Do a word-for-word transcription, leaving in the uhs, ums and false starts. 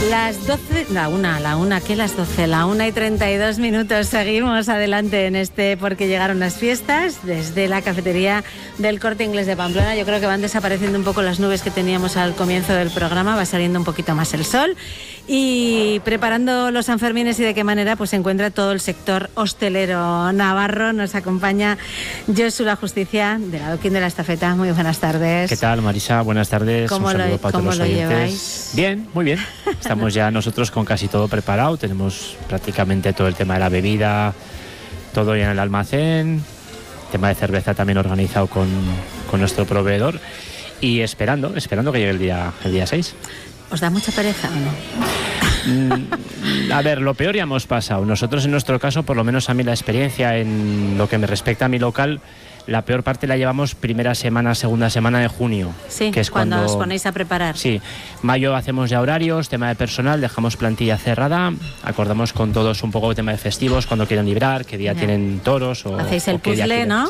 Las doce, la una, la una, ¿qué las doce? La una y treinta y dos minutos. Seguimos adelante en este Porque llegaron las fiestas desde la cafetería del Corte Inglés de Pamplona. Yo creo que van desapareciendo un poco las nubes que teníamos al comienzo del programa, va saliendo un poquito más el sol y preparando los Sanfermines. Y de qué manera pues se encuentra todo el sector hostelero navarro. Nos acompaña Josu La Justicia, del adoquín de la estafeta. Muy buenas tardes. ¿Qué tal, Marisa? Buenas tardes. ¿Cómo Un saludo lo, para cómo todos los lo oyentes. lleváis? Bien, muy bien. Estamos ya nosotros con casi todo preparado. Tenemos prácticamente todo el tema de la bebida, todo ya en el almacén. Tema de cerveza también organizado con, con nuestro proveedor. Y esperando, esperando que llegue el día, el día seis. ¿Os da mucha pereza o no? Mm, a ver, lo peor ya hemos pasado. Nosotros, en nuestro caso, por lo menos a mí la experiencia en lo que me respecta a mi local, la peor parte la llevamos primera semana, segunda semana de junio. Sí, que es cuando, cuando os ponéis a preparar. Sí, mayo hacemos ya horarios, tema de personal, dejamos plantilla cerrada, acordamos con todos un poco el tema de festivos, cuando quieren librar, qué día ya tienen toros o hacéis el o qué día puzzle, quieren, ¿no?